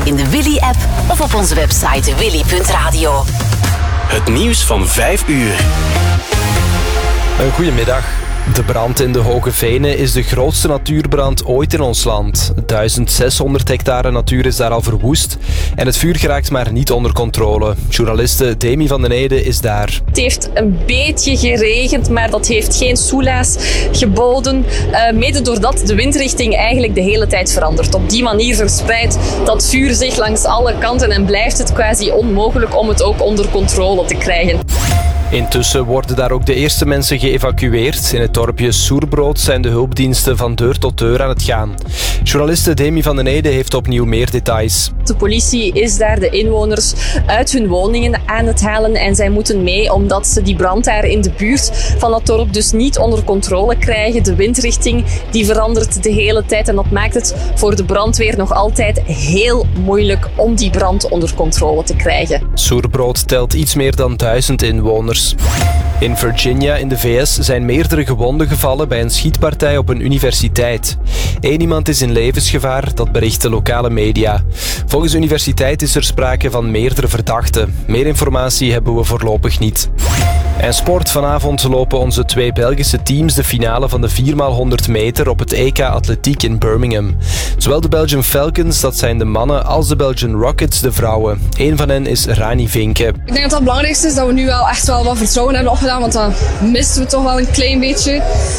in de Willy-app of op onze website willy.radio. Het nieuws van 5 uur. Goedemiddag. De brand in de Hoge Venen is de grootste natuurbrand ooit in ons land. 1600 hectare natuur is daar al verwoest en het vuur geraakt maar niet onder controle. Journaliste Demi van den Ede is daar. Het heeft een beetje geregend, maar dat heeft geen soelaas geboden. Mede doordat de windrichting eigenlijk de hele tijd verandert. Op die manier verspreidt dat vuur zich langs alle kanten en blijft het quasi onmogelijk om het ook onder controle te krijgen. Intussen worden daar ook de eerste mensen geëvacueerd. In het dorpje Soerbrood zijn de hulpdiensten van deur tot deur aan het gaan. Journaliste Demi van den Ede heeft opnieuw meer details. De politie is daar de inwoners uit hun woningen aan het halen en zij moeten mee omdat ze die brand daar in de buurt van dat dorp dus niet onder controle krijgen. De windrichting die verandert de hele tijd en dat maakt het voor de brandweer nog altijd heel moeilijk om die brand onder controle te krijgen. Soerbrood telt iets meer dan 1000 inwoners. In Virginia in de VS zijn meerdere gewonden gevallen bij een schietpartij op een universiteit. Eén iemand is in levensgevaar, dat berichten lokale media. Volgens de universiteit is er sprake van meerdere verdachten. Meer informatie hebben we voorlopig niet. En sport. Vanavond lopen onze 2 Belgische teams de finale van de 4x100 meter op het EK Atletiek in Birmingham. Zowel de Belgian Falcons, dat zijn de mannen, als de Belgian Rockets, de vrouwen. Eén van hen is Rani Vinke. Ik denk dat het belangrijkste is dat we nu wel echt wel wat vertrouwen hebben opgedaan, want dat misten we toch wel een klein beetje.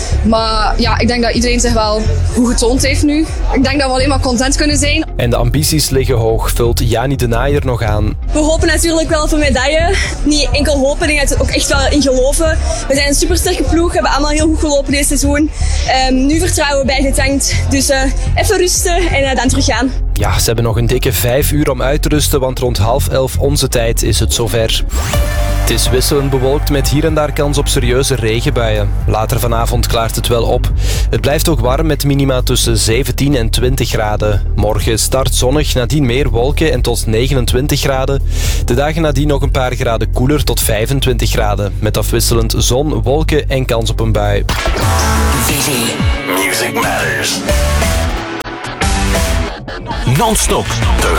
Maar ja, ik denk dat iedereen zich wel goed getoond heeft nu. Ik denk dat we alleen maar content kunnen zijn. En de ambities liggen hoog, vult Jani de Naaier nog aan. We hopen natuurlijk wel op een medaille. Niet enkel hopen, ik denk dat we er ook echt wel in geloven. We zijn een supersterke ploeg, we hebben allemaal heel goed gelopen dit seizoen. Nu vertrouwen bijgetankt, dus even rusten en dan teruggaan. Ja, ze hebben nog een dikke 5 uur om uit te rusten, want rond 10:30 onze tijd is het zover. Het is wisselend bewolkt met hier en daar kans op serieuze regenbuien. Later vanavond klaart het wel op. Het blijft ook warm met minima tussen 17 en 20 graden. Morgen start zonnig, nadien meer wolken en tot 29 graden. De dagen nadien nog een paar graden koeler tot 25 graden. Met afwisselend zon, wolken en kans op een bui. Music Matters. Non-stop.